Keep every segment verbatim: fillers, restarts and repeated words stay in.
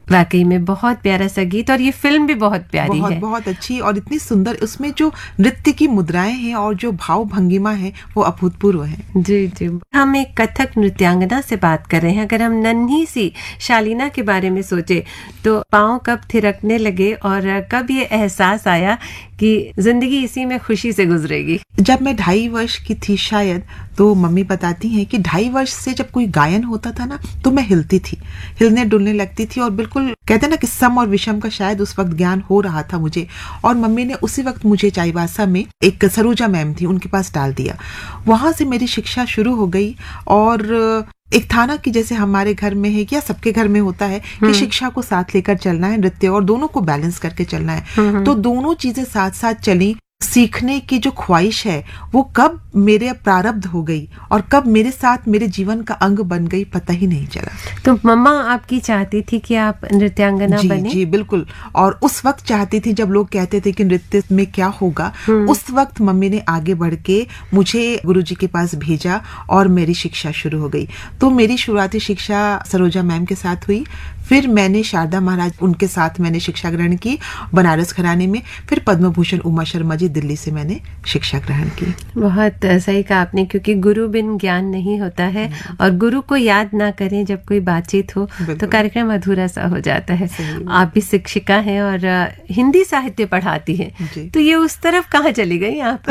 वाकई में बहुत प्यारा सा गीत, और ये फिल्म भी बहुत प्यारी बहुत, है, बहुत अच्छी और इतनी सुंदर। उसमें जो नृत्य की मुद्राएं हैं और जो भाव भंगिमा है वो अभूतपूर्व है। जी जी। हम एक कथक नृत्यांगना से बात कर रहे हैं। अगर हम नन्ही सी शालीना के बारे में सोचे तो पाँव कब थिरकने लगे और कब ये एहसास आया कि जिंदगी इसी में खुशी से गुजरेगी? जब मैं ढाई वर्ष की थी शायद, तो मम्मी बताती हैं कि ढाई वर्ष से जब कोई गायन होता था ना तो मैं हिलती थी, हिलने डुलने लगती थी, और बिल्कुल कहते ना कि सम और विषम का शायद उस वक्त ज्ञान हो रहा था मुझे। और मम्मी ने उसी वक्त मुझे चाईबासा में एक सरोजा मैम थी, उनके पास डाल दिया। वहां से मेरी शिक्षा शुरू हो गई। और एक था ना कि जैसे हमारे घर में है या सबके घर में होता है कि शिक्षा को साथ लेकर चलना है, नृत्य और दोनों को बैलेंस करके चलना है। तो दोनों चीजें साथ साथ चली। सीखने की जो ख्वाहिश है वो कब मेरे प्रारब्ध हो गई और कब मेरे साथ मेरे जीवन का अंग बन गई, पता ही नहीं चला। तो मम्मा आपकी चाहती थी कि आप नृत्यांगना जी, बने? जी बिल्कुल। और उस वक्त चाहती थी जब लोग कहते थे कि नृत्य में क्या होगा, उस वक्त मम्मी ने आगे बढ़ के मुझे गुरुजी के पास भेजा और मेरी शिक्षा शुरू हो गई। तो मेरी शुरुआती शिक्षा सरोजा मैम के साथ हुई, फिर मैंने शारदा महाराज उनके साथ मैंने शिक्षा ग्रहण की बनारस घराने में, फिर पद्म भूषण उमा शर्मा जी दिल्ली से मैंने शिक्षा ग्रहण की। बहुत सही कहा आपने, क्योंकि गुरु बिन ज्ञान नहीं होता है, और गुरु को याद ना करें जब कोई बातचीत हो तो कार्यक्रम अधूरा सा हो जाता है। आप भी शिक्षिका हैं और हिंदी साहित्य पढ़ाती हैं, तो ये उस तरफ कहाँ चली गई आप?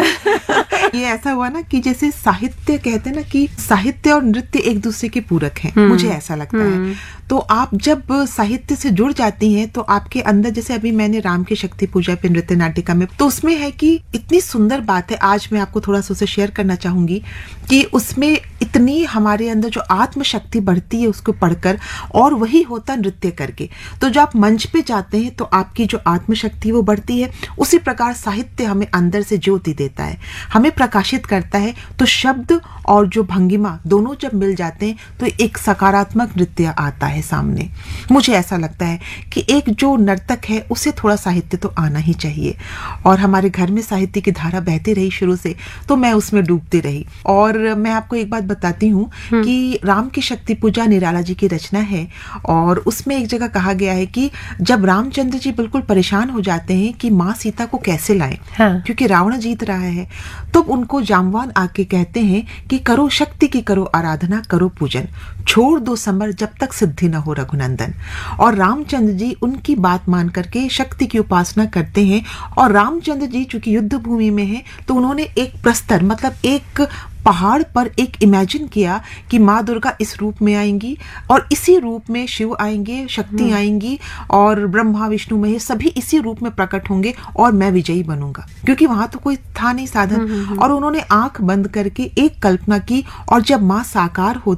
ये ऐसा हुआ ना कि जैसे साहित्य कहते हैं ना कि साहित्य और नृत्य एक दूसरे के पूरक हैं, मुझे ऐसा लगता है। तो आप जब साहित्य से जुड़ जाती हैं तो आपके अंदर, जैसे अभी मैंने राम की शक्ति पूजा पे नृत्य नाटिका में, तो उसमें है कि इतनी सुंदर बात है, आज मैं आपको थोड़ा सा उसे शेयर करना चाहूंगी कि उसमें इतनी हमारे अंदर जो आत्मशक्ति बढ़ती है उसको पढ़कर, और वही होता नृत्य करके। तो जब आप मंच पे जाते हैं तो आपकी जो आत्मशक्ति वो बढ़ती है। उसी प्रकार साहित्य हमें अंदर से ज्योति देता है, हमें प्रकाशित करता है। तो शब्द और जो भंगिमा दोनों जब मिल जाते हैं तो एक सकारात्मक नृत्य आता है सामने। मुझे ऐसा लगता है कि एक जो नर्तक है उसे थोड़ा साहित्य तो आना ही चाहिए, और हमारे घर में साहित्य की धारा बहती रही शुरू से, तो मैं उसमें डूबती रही। और मैं आपको एक बात बताती हूँ कि राम की शक्ति पूजा निराला जी की रचना है, और उसमें एक जगह कहा गया है कि जब रामचंद्र जी बिल्कुल परेशान हो जाते हैं कि माँ सीता को कैसे लाएं, हाँ। क्योंकि रावण जीत रहा है, तो उनको जामवान आके कहते हैं कि करो शक्ति की करो आराधना, करो पूजन, छोड़ दो समर जब तक सिद्धि न हो रघुनंदन। और रामचंद्र जी उनकी बात मान करके शक्ति की उपासना करते हैं। और रामचंद्र जी चूंकि युद्ध भूमि में है तो उन्होंने एक प्रस्तर मतलब एक पहाड़ पर एक इमेजिन किया कि माँ दुर्गा इस रूप में आएंगी और इसी रूप में शिव आएंगे, शक्ति आएंगी और ब्रह्मा विष्णु महेश सभी इसी रूप में प्रकट होंगे और मैं विजयी बनूंगा, क्योंकि वहां तो कोई था नहीं साधन। और उन्होंने आंख बंद करके एक कल्पना की, और जब माँ साकार होती